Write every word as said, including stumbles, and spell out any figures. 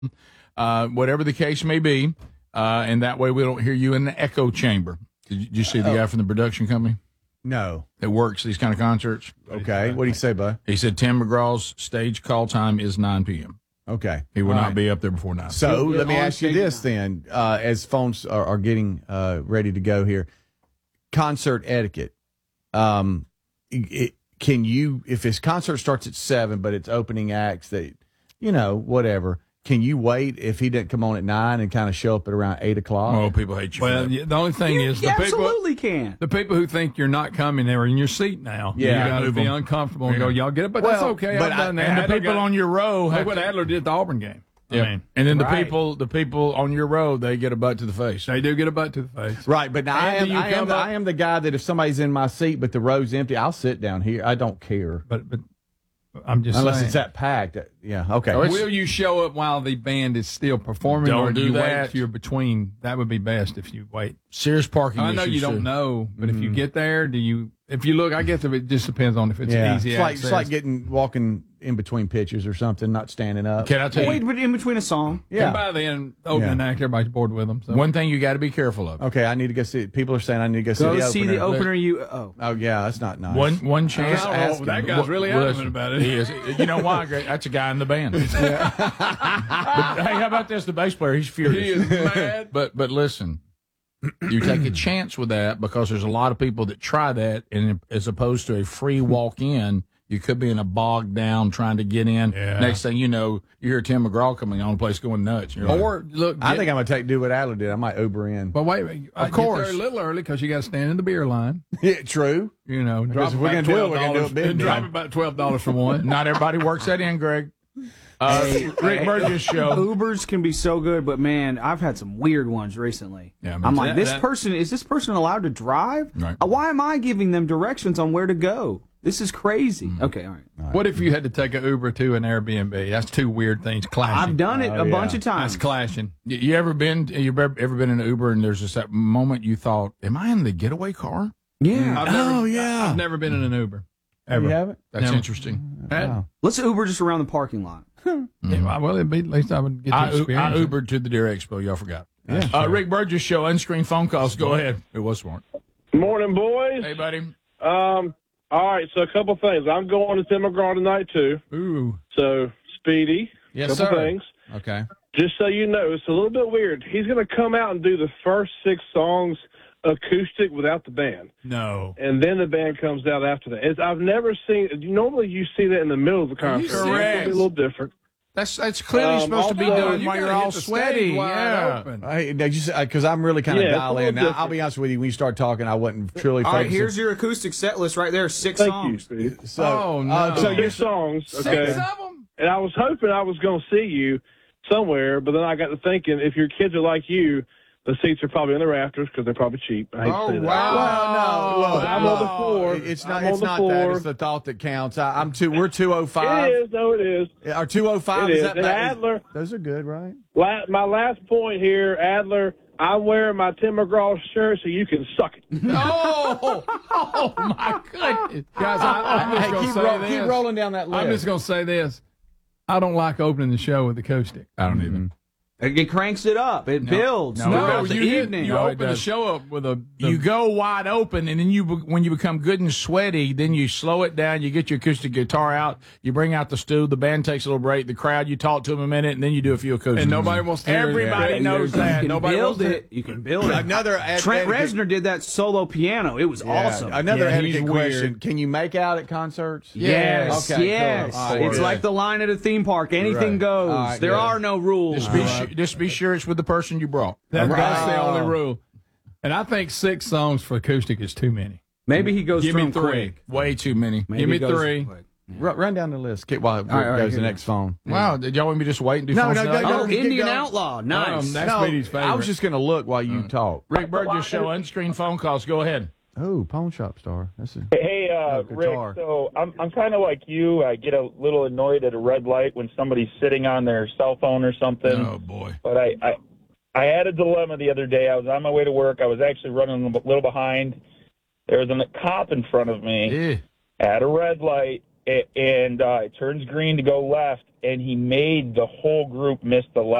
uh, whatever the case may be, uh, and that way we don't hear you in the echo chamber. Did you, did you see the guy from the production company No. that works these kind of concerts? Okay. What do you say, bud? He said Tim McGraw's stage call time is nine p.m. Okay. He will All not right. be up there before nine. So He'll let me get on ask you stage this then, uh, as phones are, are getting uh, ready to go here, concert etiquette. Um, it, can you, if his concert starts at seven, but it's opening acts that, you know, whatever, can you wait if he didn't come on at nine and kind of show up at around eight o'clock? Oh, people hate you. Well, for that. yeah, the only thing You, is you the people absolutely can. the people who think you're not coming, they're in your seat now. Yeah. you got to Move be them. uncomfortable and go, Yeah. y'all get it, but that's Well, okay. but I've I- done that. and the Adler people got- on your row Look have what to- Adler did at the Auburn game. Yeah. I mean, and then the Right. people, the people on your road, they get a butt to the face. they do get a butt to the face. Right, but now I Andy, am, you I, am come the, up- I am the guy that if somebody's in my seat but the row's empty, I'll sit down here. I don't care. But but I'm just Unless saying. it's that packed. Yeah, okay. Oh, it's- Will you show up while the band is still performing, Don't or do do you wait that. if you're between? That would be best if you wait. Serious parking I know issues, you don't too. know, but if you get there, do you? If you look, I guess if it just depends on if it's yeah. easy It's like, access. it's like getting walking in between pitches or something, not standing up. Can I tell Wait, you but in between a song. And Yeah. by then, opening Yeah. act, everybody's bored with them. So. one thing you got to be careful of? Okay, I need to go see. People are saying I need to go see Go the see opener. the opener. You oh, Oh yeah, that's not nice. One one chance. I don't know, ask that him. guy's really Well, adamant listen, about it. He is. You know why? Greg? That's a guy in the band. But, hey, how about this? The bass player, he's furious. He is mad. But but listen, you take a chance with that because there's a lot of people that try that, and as opposed to a free walk in, you could be in a bogged down trying to get in. Yeah. Next thing you know, you hear Tim McGraw coming on, the place going nuts. You're like, Or look, I get- think I'm gonna take do what Adler did. I might Uber in. But wait, wait Of of course. course, a little early because you got to stand in the beer line. Yeah, true. You know, drop if we're about gonna do it, we're twelve gonna do dollars. it big, and drop man. about twelve dollars for one. not everybody works that in, Greg. Uh, Rick Burgess show. Ubers can be so good, but man, I've had some weird ones recently. Yeah, me I'm too. like, That- this that- person is this person allowed to drive? Right. Uh, Why am I giving them directions on where to go? This is crazy. Mm-hmm. Okay, all right. What if you had to take an Uber to an Airbnb? That's two weird things clashing. I've done it Oh, a yeah. bunch of That's times. clashing. You, you ever been? You ever ever been in an Uber and there's just that moment you thought, "Am I in the getaway car?" Yeah. I've never, Oh, yeah. I've never been in an Uber. You Ever. haven't? That's Never. interesting. Had- Wow. Let's Uber just around the parking lot. Yeah, well, it'd be, at least I would get to I, experience I it. Ubered to the Deer Expo. Y'all forgot. Yeah, Uh, Rick Burgess show, unscreened phone calls. Go ahead. It was smart. Morning, boys. Hey, buddy. Um, all right, so a couple things. I'm going to Tim McGraw tonight, too. Ooh. So, Speedy, Yes, couple sir. things. Okay. Just so you know, it's a little bit weird. He's going to come out and do the first six songs acoustic without the band. No. And then the band comes out after that. It's, I've never seen – normally you see that in the middle of the concert. It's gonna Correct. be a little different. That's that's clearly Um, supposed to be also- done You while you're gotta all hit the sweaty. stage wide Yeah. open. I, because I'm really kind of Yeah, it's a dial little in now. I'll different. be honest with you. When you start talking, I wasn't truly. All right, focusing. here's your acoustic set list right there. Six Thank songs. you, Speedy. So, Oh, no. uh, so So you're six songs, okay? Six of them? And I was hoping I was going to see you somewhere, but then I got to thinking, if your kids are like you, the seats are probably in the rafters because they're probably cheap. I hate to Oh, say that. wow. Well, no, look, I'm look, on the floor. It's not. I'm It's on the not floor. that. It's the thought that counts. I, I'm two. We're two oh It five. is. No, it is. Or two oh five. It Is is. that And that- Adler, Those are good, right? la- my last point here, Adler, I'm wearing my Tim McGraw shirt so you can suck it. Oh, oh my goodness. Guys, I, I'm just Hey, going to keep, say roll, this. keep rolling down that list. I'm just going to say this. I don't like opening the show with acoustic. I don't even. It cranks it up. It builds. No, it throughout doesn't. the you did- evening. You No, it open the doesn't. show up with a. The, You go wide open, and then you, be- when you become good and sweaty, then you slow it down. You get your acoustic guitar out. You bring out the stew. The band takes a little break. The crowd, you talk to them a minute, and then you do a few acoustics. and nobody wants to hear Everybody that. knows You that. can Nobody build wants to- it. You can build it. Another ad- Trent etiquette- Reznor did that solo piano. It was Yeah, awesome. Another Yeah, he's etiquette weird. question: can you make out at concerts? Yes, Okay, cool. yes. All right, It's good. like the line at a theme park. Anything Right. goes. All right, there good. are no rules. Just be, su- just be sure it's with the person you brought. That, Right. That's the only rule. And I think six songs for acoustic is too many. Maybe he goes Give through me them three. quick. Way too many. Maybe Give me he goes three. quick. Run, run down the list. Get while it all right, goes here the we next phone. Wow, did y'all want me to just wait and do No, phone no, tonight? no, Oh, no. Keep Indian going. Outlaw. Nice. Um, that's No, Speedy's favorite. I was just going to look while you talk. Rick Burgess show, unscreened phone calls. Go ahead. Oh, pawn shop star. That's a, Hey, uh, Oh, guitar. Rick, so I'm, I'm kind of like you. I get a little annoyed at a red light when somebody's sitting on their cell phone or something. Oh, boy. But I, I, I had a dilemma the other day. I was on my way to work. I was actually running a little behind. There was a cop in front of me Yeah. at a red light, a- and uh, it turns green to go left, and he made the whole group miss the left.